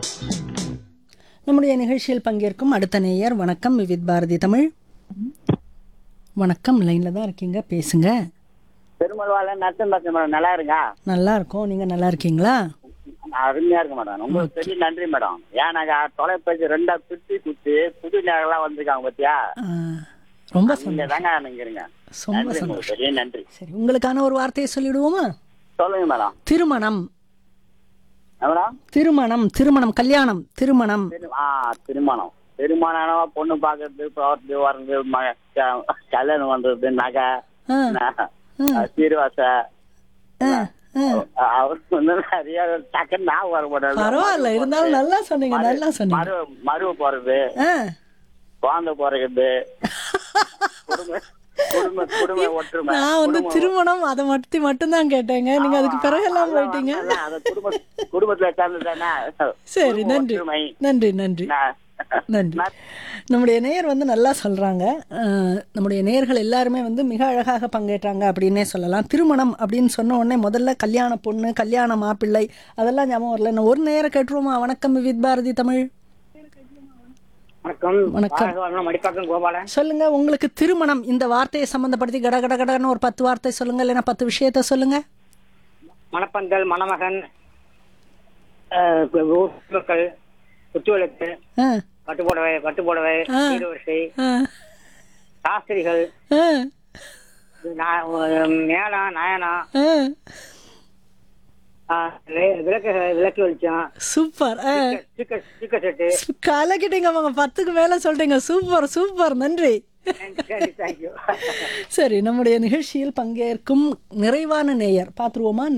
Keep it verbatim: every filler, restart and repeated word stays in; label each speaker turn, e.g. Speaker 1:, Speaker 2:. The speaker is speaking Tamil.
Speaker 1: நம்முடைய நிகழ்ச்சியில் பங்கேற்கும் அடுத்த நேயர் வணக்கம் விவித் பாரதி தமிழ். வணக்கம், லைன்ல தான் இருக்கீங்க, பேசுங்க.
Speaker 2: பெருமள்வாள நர்சன் பேசுறேன் மேடம். நல்லா இருங்க.
Speaker 1: நல்லா இருக்கோம், நீங்க நல்லா இருக்கீங்களா?
Speaker 2: அருமையா இருக்கு மேடம். உங்களுக்கு பெரிய நன்றி மேடம். ஏன்னாக்கா தொலைபேசி ரெண்டா பிரிச்சு குத்து புது நேரம்லாம் வந்திருக்காங்க பாத்தியா,
Speaker 1: ஆ, ரொம்ப
Speaker 2: நீங்க
Speaker 1: சந்தோஷம்.
Speaker 2: தாங்க நினைக்கிறீங்க.
Speaker 1: ரொம்ப
Speaker 2: நன்றி உங்களுக்கு,
Speaker 1: சந்தோஷம்.
Speaker 2: பெரிய நன்றி.
Speaker 1: சரி, உங்களுக்கான ஒரு வார்த்தையை சொல்லிடுவோமா?
Speaker 2: சொல்லுங்க மேடம்.
Speaker 1: திருமணம்.
Speaker 2: என்ன மேடம்?
Speaker 1: திருமணம், திருமணம், கல்யாணம், திருமணம்.
Speaker 2: திரு- ஆ திருமணம். திருமணம் பொண்ணு பாக்குறது, போறது, வர்றது, ம- க- கல்யாணம் பண்றது, நகை,
Speaker 1: ஆ,
Speaker 2: ந-
Speaker 1: ஆ,
Speaker 2: சீர்வாசை,
Speaker 1: ஆ, ஆ.
Speaker 2: அவருக்கு வந்து நிறைய டக்குன்னு ஞாபகம் வர மாட்டாரு.
Speaker 1: பரவாயில்ல, இருந்தாலும் நல்லா சொன்னீங்க,
Speaker 2: மறு-
Speaker 1: நல்லா சொன்னீங்க.
Speaker 2: மறு மருவு போறது,
Speaker 1: ஆ.
Speaker 2: குழந்தை பிறகுது, குடும்ப குடும்ப குடும்ப ஒற்றுமை.
Speaker 1: நான் வந்து
Speaker 2: குடும்ப-
Speaker 1: திருமணம் அதை மட்டும் மட்டும்தான் கேட்டேங்க, நீங்க அதுக்கு பிறகெல்லாம்
Speaker 2: அதான்
Speaker 1: போயிட்டீங்க.
Speaker 2: அதான் அது குடும்ப குடும்பத்துல சேர்ந்ததுதானே.
Speaker 1: சரி,
Speaker 2: குடும்ப
Speaker 1: நன்றி
Speaker 2: ஒற்றுமை.
Speaker 1: நன்றி நன்றி
Speaker 2: நான்
Speaker 1: நன்றி. நம்முடைய நேயர் வந்து நல்லா சொல்கிறாங்க. நம்முடைய நேயர்கள் எல்லாருமே வந்து மிக அழகாக பங்கேற்றாங்க அப்படின்னே சொல்லலாம். திருமணம் அப்படின்னு சொன்ன உடனே முதல்ல கல்யாண பொண்ணு, கல்யாண மாப்பிள்ளை, அதெல்லாம் ஞாபகம் வரல. இன்னும் ஒரு நேரம் கேட்டுருவோமா? வணக்கம் வித் பாரதி தமிழ்.
Speaker 2: வணக்கம்.
Speaker 1: வணக்கம்.
Speaker 2: மடிப்பாக்கம் கோபாலன்.
Speaker 1: சொல்லுங்க, உங்களுக்கு திருமணம் இந்த வார்த்தையை சம்மந்தப்படுத்தி கட கட கடன்னு ஒரு பத்து வார்த்தை சொல்லுங்க, இல்லைன்னா பத்து விஷயத்த சொல்லுங்க.
Speaker 2: மணப்பந்தல், மணமகன், மக்கள், குத்துவிளக்கு,
Speaker 1: ஆ,
Speaker 2: பட்டுப்புடவை, பட்டுப்புடவை,
Speaker 1: ஆ.
Speaker 2: சீர்வரிசை,
Speaker 1: ஆ,
Speaker 2: சாஸ்திரிகள்,
Speaker 1: ஆ,
Speaker 2: மேளம், நயனம்,
Speaker 1: ஆ.
Speaker 2: விளக்கு விளக்கு வெளிச்சம்,
Speaker 1: சூப்பர். ஆ,
Speaker 2: ஸ்பீக்கர் செட்டு.
Speaker 1: கலக்கிட்டீங்க, அவங்க பத்துக்கு மேல சொல்றீங்க. சூப்பர் சூப்பர், நன்றி.
Speaker 2: தேங்க்யூ.
Speaker 1: சரி, நம்முடைய நிகழ்ச்சியில் பங்கேற்கும் நிறைவான நேயர் பார்த்துருவோமா?